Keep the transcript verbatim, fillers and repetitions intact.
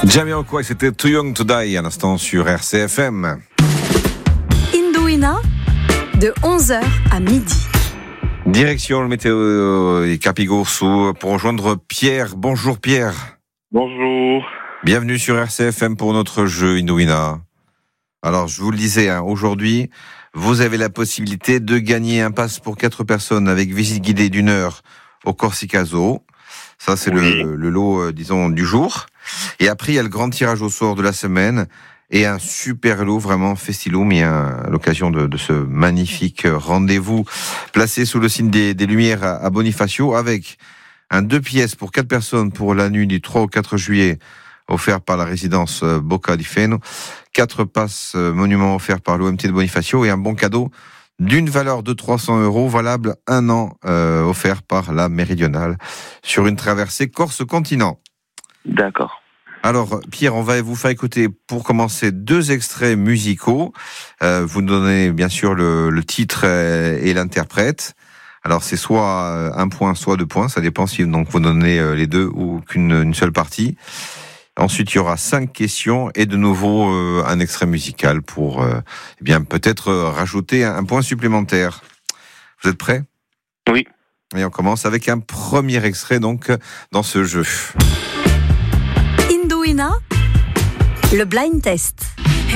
Jamiroquai, c'était Too Young to Die, à l'instant sur R C F M. Indouina, de onze heures à midi. Direction le météo et Capigorso pour rejoindre Pierre. Bonjour Pierre. Bonjour. Bienvenue sur R C F M pour notre jeu Indouina. Alors je vous le disais, hein, aujourd'hui, vous avez la possibilité de gagner un pass pour quatre personnes avec visite guidée d'une heure au Corsica Zoo. Ça c'est oui. le, le lot, euh, disons, du jour. Et après, il y a le grand tirage au sort de la semaine et un super lot, vraiment Festiloom, et à l'occasion de, de ce magnifique rendez-vous placé sous le signe des, des Lumières à, à Bonifacio, avec un deux pièces pour quatre personnes pour la nuit du trois au quatre juillet, offert par la résidence Bocca di Feno, quatre passes monuments offerts par l'O M T de Bonifacio et un bon cadeau d'une valeur de trois cents euros, valable un an, euh, offert par la Méridionale sur une traversée Corse-Continent. D'accord. Alors, Pierre, on va vous faire écouter, pour commencer, deux extraits musicaux. Euh, vous nous donnez, bien sûr, le, le titre et l'interprète. Alors, c'est soit un point, soit deux points. Ça dépend si donc, vous donnez les deux ou qu'une une seule partie. Ensuite, il y aura cinq questions et de nouveau euh, un extrait musical pour euh, eh bien peut-être euh, rajouter un, un point supplémentaire. Vous êtes prêts ? Oui. Et on commence avec un premier extrait donc dans ce jeu. Indouina, le blind test.